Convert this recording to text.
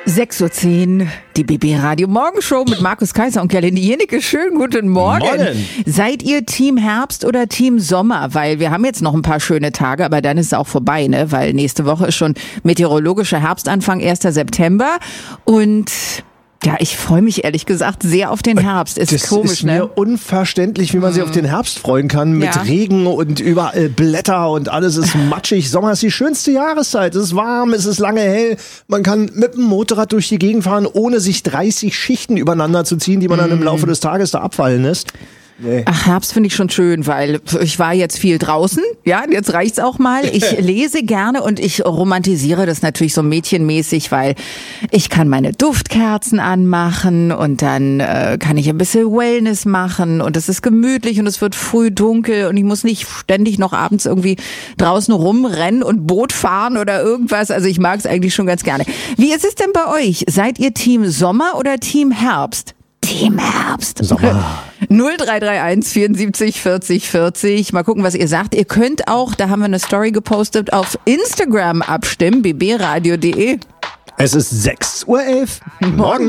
6:10 Uhr, die BB Radio Morgenshow mit Markus Kaiser und Gerlinde Jenecke. Schönen guten Morgen. Morgen. Seid ihr Team Herbst oder Team Sommer? Weil wir haben jetzt noch ein paar schöne Tage, aber dann ist es auch vorbei, ne? Weil nächste Woche ist schon meteorologischer Herbstanfang, 1. September. Und ja, ich freue mich ehrlich gesagt sehr auf den Herbst. Ist komisch, ist mir ne? unverständlich, wie man sich auf den Herbst freuen kann. Mit Ja. Regen und überall Blätter und alles ist matschig. Sommer ist die schönste Jahreszeit. Es ist warm, es ist lange hell. Man kann mit dem Motorrad durch die Gegend fahren, ohne sich 30 Schichten übereinander zu ziehen, die man dann im Laufe des Tages da abfallen lässt. Nee. Ach, Herbst finde ich schon schön, weil ich war jetzt viel draußen, ja, jetzt reicht's auch mal. Ich lese gerne und ich romantisiere das natürlich so mädchenmäßig, weil ich kann meine Duftkerzen anmachen und dann kann ich ein bisschen Wellness machen und es ist gemütlich und es wird früh dunkel und ich muss nicht ständig noch abends irgendwie draußen rumrennen und Boot fahren oder irgendwas. Also ich mag es eigentlich schon ganz gerne. Wie ist es denn bei euch? Seid ihr Team Sommer oder Team Herbst? Team Herbst. Sommer. 0331 74 40 40. Mal gucken, was ihr sagt. Ihr könnt auch, da haben wir eine Story gepostet, auf Instagram abstimmen, bbradio.de. Es ist 6:11 Uhr. Morgen.